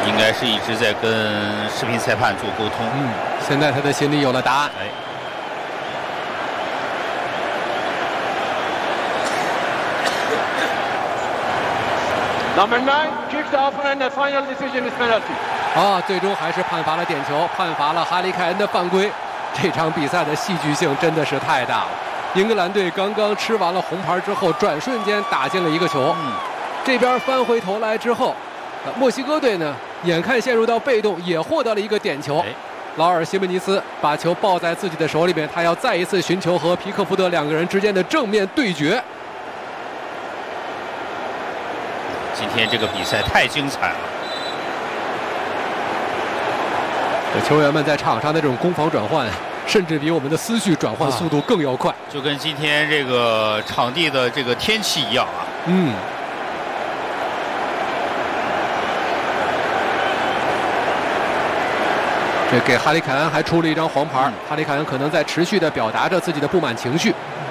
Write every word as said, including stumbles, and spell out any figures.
应该是一直在跟视频裁判做沟通。 嗯，现在他的心里有了答案。 哎。 Number nine kicks off and the final decision is penalty. 啊，最终还是判罚了点球，判罚了哈里凯恩的犯规。这场比赛的戏剧性真的是太大了。英格兰队刚刚吃完了红牌之后，转瞬间打进了一个球。 嗯， 这边翻回头来之后，墨西哥队呢，眼看陷入到被动，也获得了一个点球。 哎、 劳尔·西门尼斯把球抱在自己的手里面，他要再一次寻求和皮克福德两个人之间的正面对决。 今天这个比赛太精彩了， 这球员们在场上的这种攻防转换，甚至比我们的思绪转换速度更要快， 啊、就跟今天这个场地的这个天气一样啊。 嗯。这给哈里凯恩还出了一张黄牌，嗯、哈里凯恩可能在持续的表达着自己的不满情绪。